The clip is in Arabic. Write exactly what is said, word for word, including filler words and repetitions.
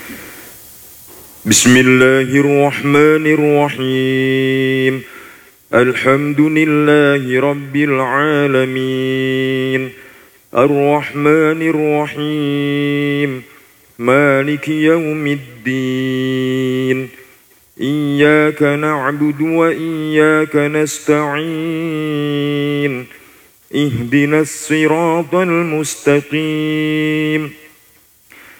بسم الله الرحمن الرحيم. الحمد لله رب العالمين، الرحمن الرحيم، مالك يوم الدين. إياك نعبد وإياك نستعين، اهدنا الصراط المستقيم